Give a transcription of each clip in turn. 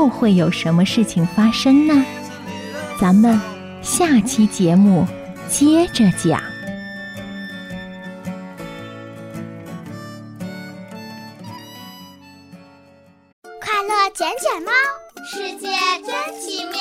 又会有什么事情发生呢？咱们下期节目接着讲。 快乐捡捡猫，世界真奇妙。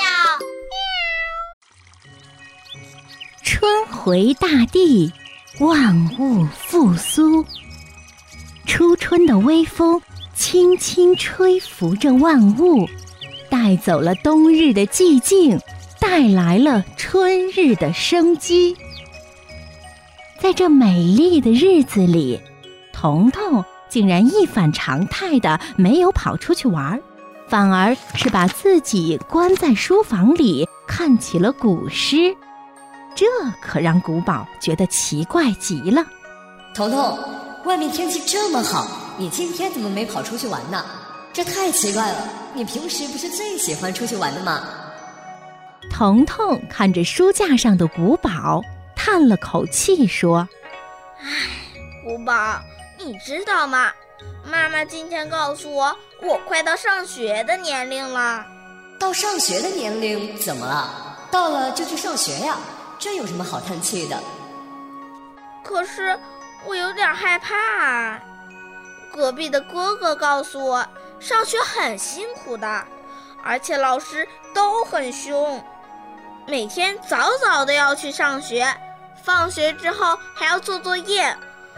春回大地，万物复苏。初春的微风轻轻吹拂着万物，带走了冬日的寂静，带来了春日的生机。在这美丽的日子里，彤彤竟然一反常态的没有跑出去玩，反而是把自己关在书房里看起了古诗。这可让古宝觉得奇怪极了。 彤彤，外面天气这么好，你今天怎么没跑出去玩呢？这太奇怪了，你平时不是最喜欢出去玩的吗？ 彤彤看着书架上的古宝，叹了口气说： 古宝，你知道吗？妈妈今天告诉我，我快到上学的年龄了。 到上学的年龄怎么了？到了就去上学呀，这有什么好叹气的？ 可是我有点害怕啊。隔壁的哥哥告诉我，上学很辛苦的，而且老师都很凶，每天早早的要去上学，放学之后还要做作业。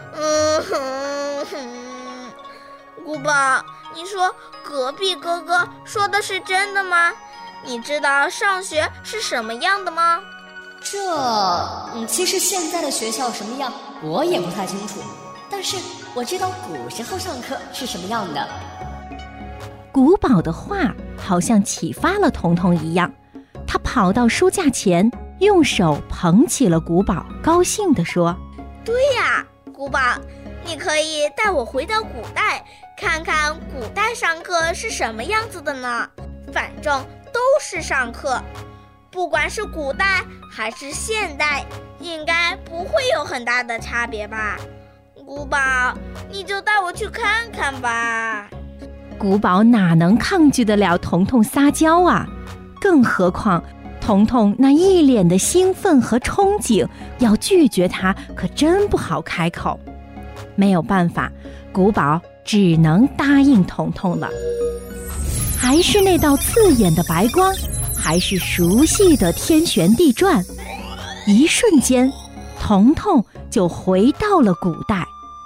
古宝，你说隔壁哥哥说的是真的吗？你知道上学是什么样的吗？ 其实现在的学校什么样我也不太清楚，但是我知道古时候上课是什么样的。 古宝的话好像启发了彤彤一样，他跑到书架前，用手捧起了古宝，高兴地说： 对呀，古宝，你可以带我回到古代，看看古代上课是什么样子的呢？反正都是上课，不管是古代还是现代，应该不会有很大的差别吧？古宝，你就带我去看看吧。 古宝哪能抗拒得了彤彤撒娇啊？更何况彤彤那一脸的兴奋和憧憬，要拒绝他可真不好开口。没有办法，古宝只能答应彤彤了。还是那道刺眼的白光，还是熟悉的天旋地转，一瞬间，彤彤就回到了古代。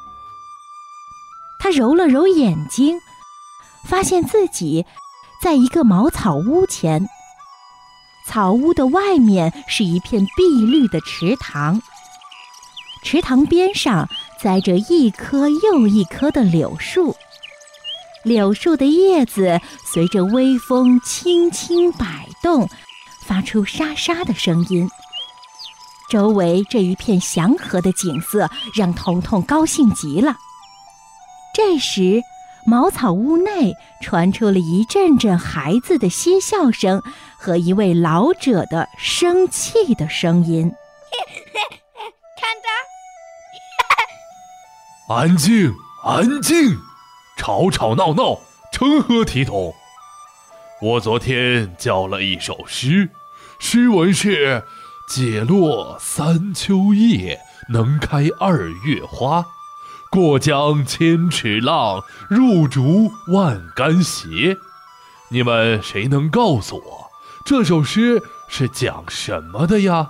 他揉了揉眼睛，发现自己在一个茅草屋前，草屋的外面是一片碧绿的池塘，池塘边上栽着一棵又一棵的柳树，柳树的叶子随着微风轻轻摆动，发出沙沙的声音。周围这一片祥和的景色让彤彤高兴极了。这时，茅草屋内传出了一阵阵孩子的嬉笑声和一位老者的生气的声音。 看着， 安静，安静，吵吵闹闹，成何体统？我昨天教了一首诗，诗文是：解落三秋叶，能开二月花。过江千尺浪，入竹万竿斜。你们谁能告诉我，这首诗是讲什么的呀？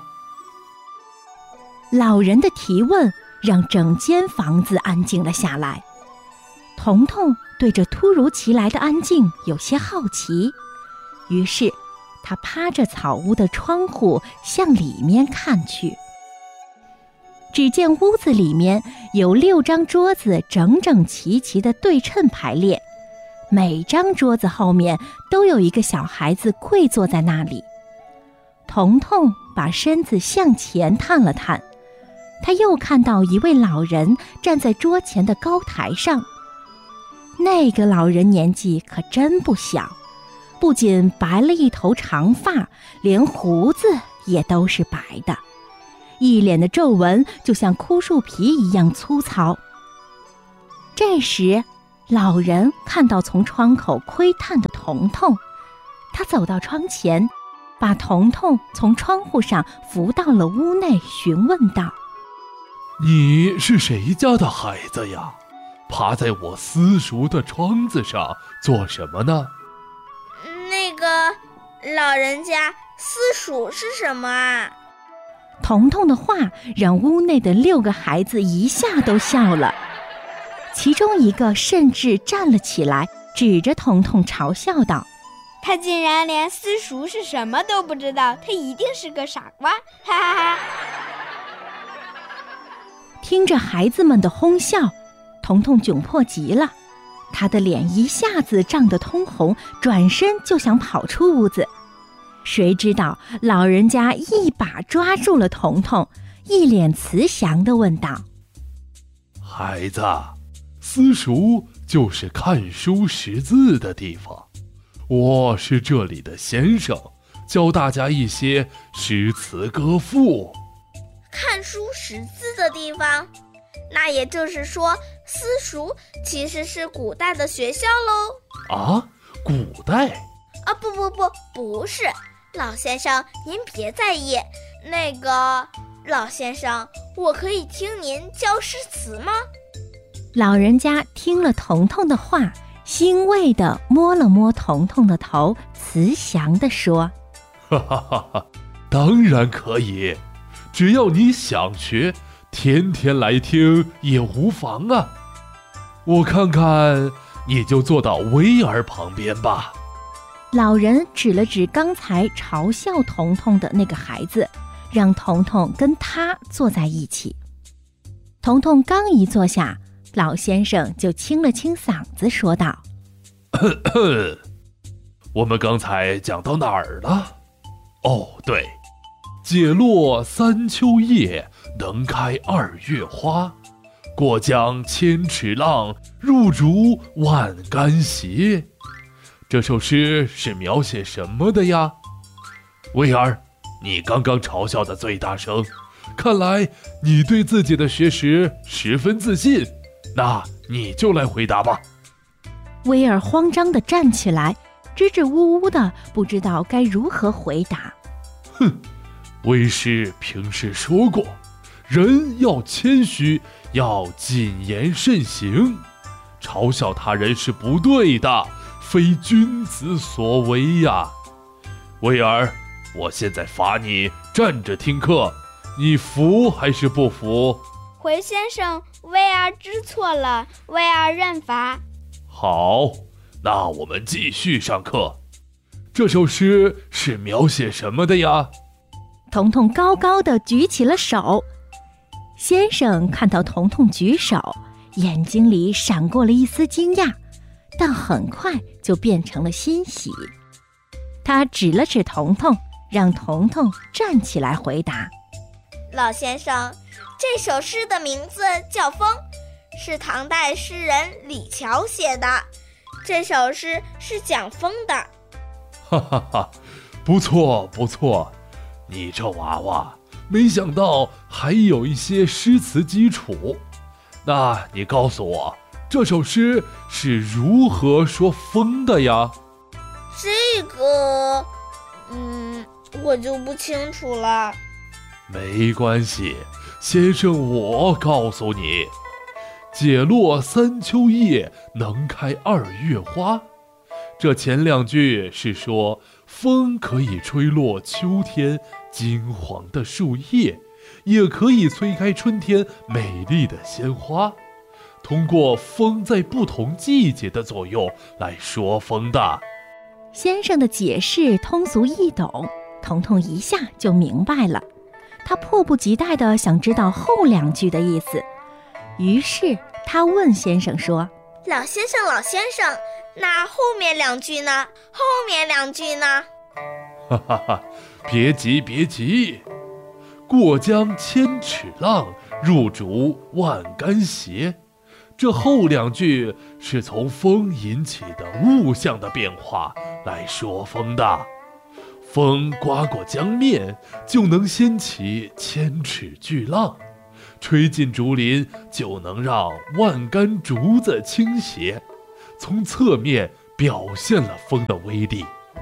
老人的提问让整间房子安静了下来。彤彤对这突如其来的安静有些好奇，于是他趴着草屋的窗户向里面看去。只见屋子里面有6张桌子整整齐齐地对称排列，每张桌子后面都有一个小孩子跪坐在那里。彤彤把身子向前探了探，他又看到一位老人站在桌前的高台上。那个老人年纪可真不小，不仅白了一头长发，连胡子也都是白的，一脸的皱纹就像枯树皮一样粗糙。这时，老人看到从窗口窥探的彤彤， 他走到窗前，把彤彤从窗户上扶到了屋内，询问道： 你是谁家的孩子呀？爬在我私塾的窗子上做什么呢？ 那个老人家，私塾是什么啊？ 彤彤的话让屋内的6个孩子一下都笑了，其中一个甚至站了起来，指着彤彤嘲笑道： 他竟然连私塾是什么都不知道，他一定是个傻瓜，哈哈哈！ 听着孩子们的哄笑，彤彤窘迫极了，他的脸一下子涨得通红，转身就想跑出屋子。谁知道老人家一把抓住了彤彤，一脸慈祥地问道： 孩子，私塾就是看书识字的地方，我是这里的先生，教大家一些诗词歌赋。 看书识字的地方，那也就是说，私塾其实是古代的学校喽？ 啊，古代？ 啊，不是，老先生您别在意。那个老先生，我可以听您教诗词吗？ 老人家听了彤彤的话，欣慰地摸了摸彤彤的头，慈祥地说： 哈哈哈哈，当然可以，只要你想学，天天来听也无妨啊。我看看，你就坐到威尔旁边吧。 老人指了指刚才嘲笑彤彤的那个孩子，让彤彤跟他坐在一起。彤彤刚一坐下，老先生就清了清嗓子说道： 我们刚才讲到哪儿了？哦，对，解落3秋叶，能开2月花。过江千尺浪，入竹万竿斜。这首诗是描写什么的呀？威尔，你刚刚嘲笑的最大声，看来你对自己的学识十分自信，那你就来回答吧。 威尔慌张地站起来，支支吾吾的，不知道该如何回答。 哼，为师平时说过，人要谦虚，要谨言慎行，嘲笑他人是不对的，非君子所为呀。威尔，我现在罚你站着听课，你服还是不服？ 回先生，威尔知错了，威尔认罚。 好，那我们继续上课。这首诗是描写什么的呀？ 彤彤高高的举起了手。先生看到彤彤举手，眼睛里闪过了一丝惊讶，但很快就变成了欣喜。他指了指彤彤，让彤彤站起来回答： 老先生，这首诗的名字叫《风》，是唐代诗人李峤写的。这首诗是讲风的。 哈哈哈，不错不错，你这娃娃没想到还有一些诗词基础。那你告诉我，这首诗是如何说风的呀？ 这个，我就不清楚了。 没关系，先生，我告诉你，解落3秋叶，能开2月花。这前2句是说风可以吹落秋天金黄的树叶，也可以催开春天美丽的鲜花，通过风在不同季节的作用来说风的。 先生的解释通俗易懂，彤彤一下就明白了。他迫不及待地想知道后2句的意思，于是他问先生说： 老先生，老先生，那后面2句呢？后面2句呢？ 哈哈哈，别急别急，过江千尺浪，入竹万竿斜。这后2句是从风引起的物象的变化来说风的。风刮过江面，就能掀起千尺巨浪，吹进竹林，就能让万竿竹子倾斜，从侧面表现了风的威力。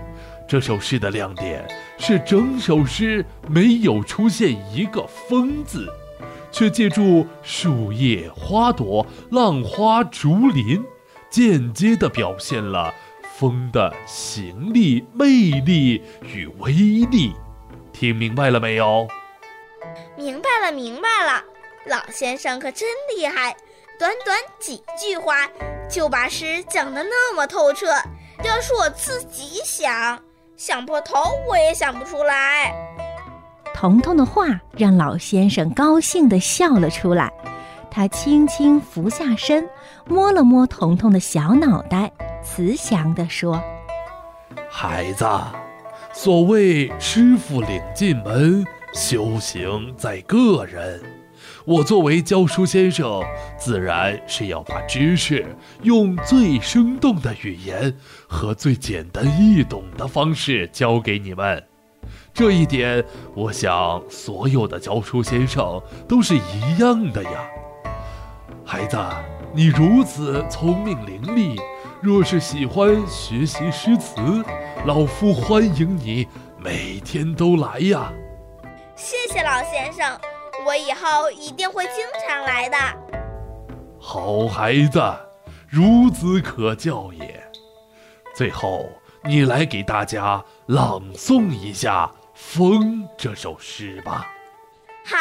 这首诗的亮点是整首诗没有出现一个风字，却借助树叶、花朵、浪花、竹林，间接地表现了风的行力、魅力与威力。听明白了没有？ 明白了，明白了。老先生可真厉害，短短几句话就把诗讲得那么透彻。要是我自己想破头我也想不出来。 彤彤的话让老先生高兴地笑了出来，他轻轻俯下身，摸了摸彤彤的小脑袋，慈祥地说： 孩子，所谓师傅领进门，修行在个人。我作为教书先生，自然是要把知识用最生动的语言和最简单易懂的方式教给你们。这一点，我想所有的教书先生都是一样的呀。孩子，你如此聪明伶俐，若是喜欢学习诗词，老夫欢迎你每天都来呀。 谢谢老先生，我以后一定会经常来的。 好孩子，孺子可教也。最后，你来给大家朗诵一下《风》这首诗吧。 好。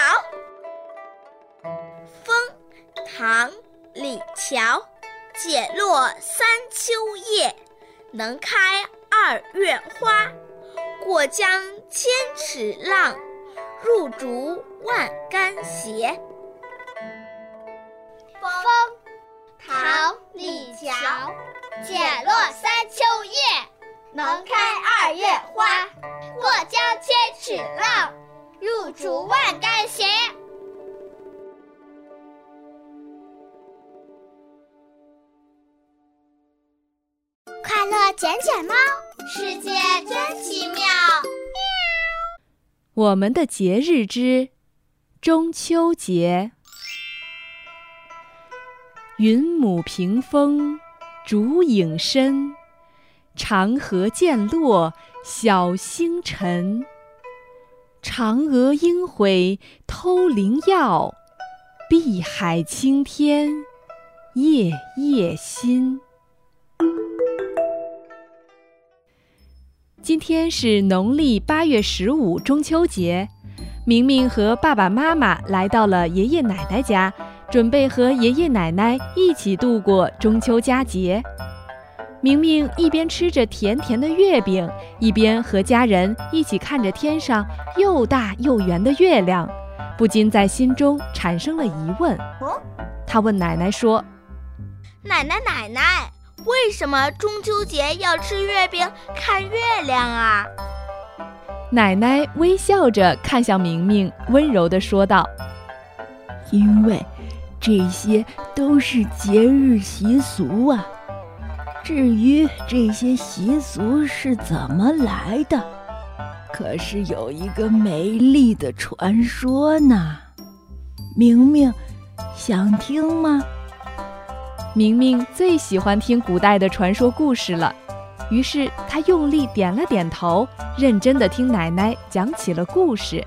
风，唐，李峤。解落三秋叶，能开二月花。过江千尺浪，入竹万竿斜。 风，唐，李峤。解落三秋叶，能开二月花。过江千尺浪，入竹万竿斜。快乐捡捡猫，世界真奇妙。 我们的节日之中秋节。云母屏风，烛影深，长河渐落晓星沉。嫦娥应悔偷灵药，碧海青天夜夜心。今天是农历8月15中秋节，明明和爸爸妈妈来到了爷爷奶奶家，准备和爷爷奶奶一起度过中秋佳节。明明一边吃着甜甜的月饼，一边和家人一起看着天上又大又圆的月亮，不禁在心中产生了疑问。他问奶奶说： 奶奶，为什么中秋节要吃月饼看月亮啊？ 奶奶微笑着看向明明，温柔地说道： 因为这些都是节日习俗啊。至于这些习俗是怎么来的，可是有一个美丽的传说呢。明明，想听吗？ 明明最喜欢听古代的传说故事了，于是他用力点了点头，认真地听奶奶讲起了故事。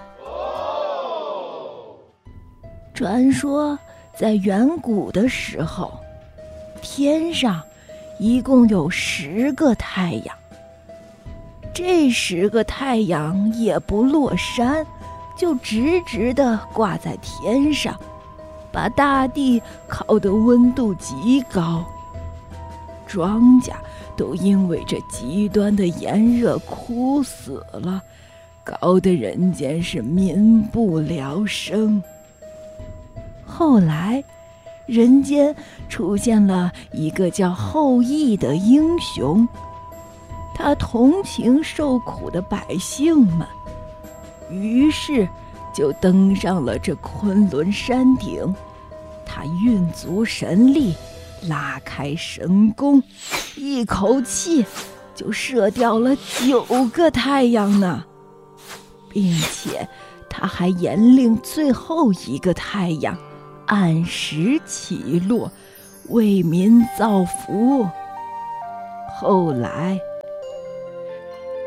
传说在远古的时候，天上一共有10个太阳，这10个太阳也不落山，就直直地挂在天上，把大地烤得温度极高，庄稼都因为这极端的炎热枯死了，搞得人间是民不聊生。后来人间出现了一个叫后羿的英雄，他同情受苦的百姓们，于是就登上了这昆仑山顶。他运足神力，拉开神弓，一口气就射掉了9个太阳呢，并且他还严令最后一个太阳按时起落，为民造福。后来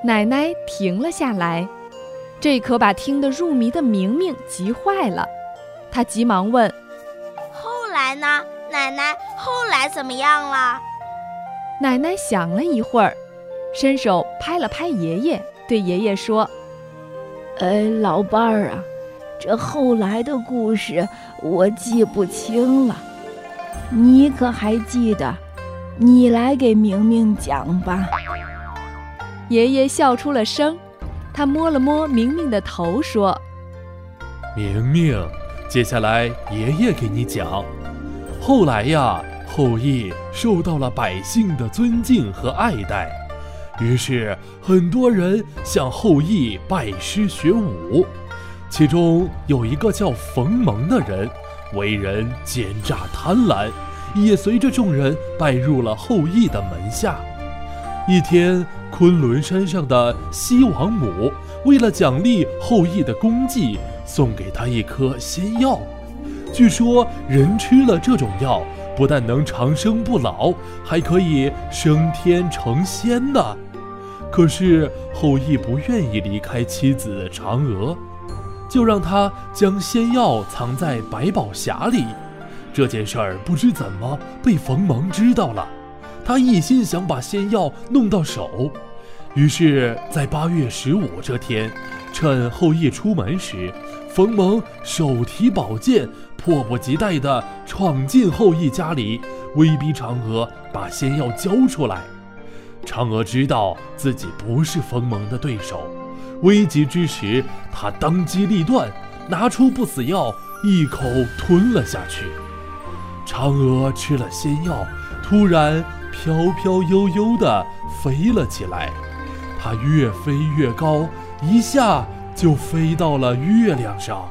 奶奶停了下来，这可把听得入迷的明明急坏了。她急忙问： 后来呢？奶奶，后来怎么样了？ 奶奶想了一会儿，伸手拍了拍爷爷，对爷爷说： 老伴儿啊，这后来的故事我记不清了，你可还记得？你来给明明讲吧。 爷爷笑出了声，他摸了摸明明的头，说： 明明，接下来爷爷给你讲。后来呀，后羿受到了百姓的尊敬和爱戴，于是很多人向后羿拜师学武。其中有一个叫冯蒙的人，为人奸诈贪婪，也随着众人拜入了后羿的门下。一天，昆仑山上的西王母为了奖励后羿的功绩，送给他一颗仙药。据说人吃了这种药，不但能长生不老，还可以升天成仙呢。可是后羿不愿意离开妻子嫦娥，就让他将仙药藏在百宝匣里。这件事儿不知怎么被冯蒙知道了，他一心想把仙药弄到手。于是在8月15这天，趁后羿出门时，冯蒙手提宝剑，迫不及待地闯进后羿家里，威逼嫦娥把仙药交出来。嫦娥知道自己不是冯蒙的对手，危急之时，她当机立断，拿出不死药，一口吞了下去。嫦娥吃了仙药，突然飘飘悠悠地飞了起来。她越飞越高，一下就飞到了月亮上。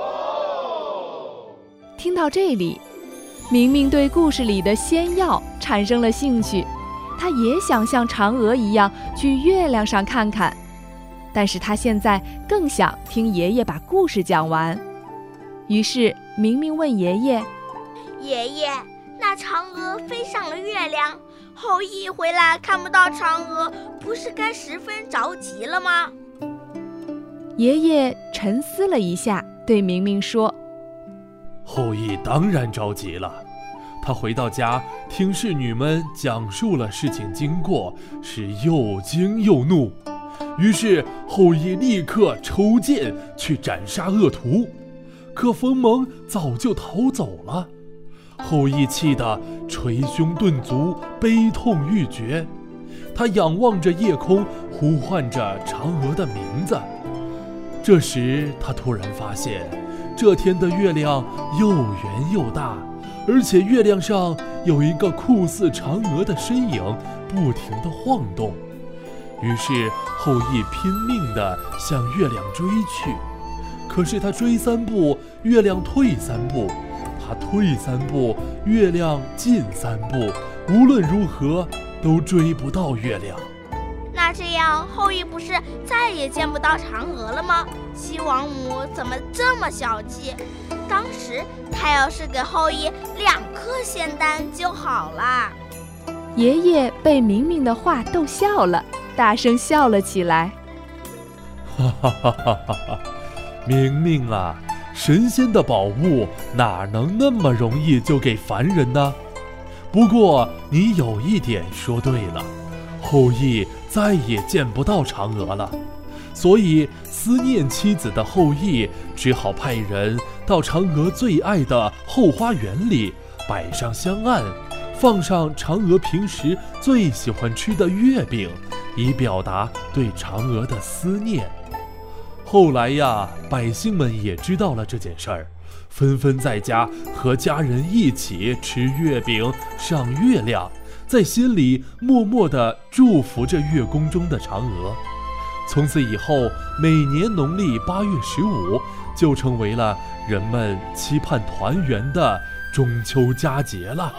听到这里，明明对故事里的仙药产生了兴趣，他也想像嫦娥一样去月亮上看看，但是他现在更想听爷爷把故事讲完。于是明明问爷爷： 爷爷，那嫦娥飞上了月亮，后羿回来看不到嫦娥，不是该十分着急了吗？ 爷爷沉思了一下，对明明说： 后羿当然着急了。他回到家，听侍女们讲述了事情经过，是又惊又怒。于是后羿立刻抽剑去斩杀恶徒，可冯蒙早就逃走了。后羿气得捶胸顿足，悲痛欲绝。他仰望着夜空，呼唤着嫦娥的名字。这时他突然发现，这天的月亮又圆又大，而且月亮上有一个酷似嫦娥的身影不停地晃动。于是后羿拼命地向月亮追去，可是他追3步，月亮退3步；他退3步，月亮进3步。无论如何都追不到月亮。 那这样后羿不是再也见不到嫦娥了吗？西王母怎么这么小气？当时他要是给后羿2颗仙丹就好了。 爷爷被明明的话逗笑了，大声笑了起来。 哈哈哈哈哈哈！明明啊，神仙的宝物哪能那么容易就给凡人呢？不过你有一点说对了，后羿再也见不到嫦娥了，所以思念妻子的后羿只好派人到嫦娥最爱的后花园里摆上香案，放上嫦娥平时最喜欢吃的月饼，以表达对嫦娥的思念。后来呀，百姓们也知道了这件事儿，纷纷在家和家人一起吃月饼赏月亮，在心里默默地祝福着月宫中的嫦娥。从此以后，每年农历8月15就成为了人们期盼团圆的中秋佳节了。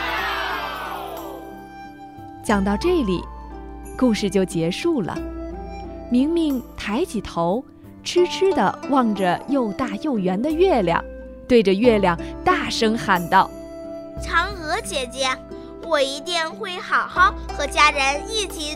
讲到这里，故事就结束了。明明抬起头，痴痴地望着又大又圆的月亮，对着月亮大声喊道： 嫦娥姐姐，我一定会好好和家人一起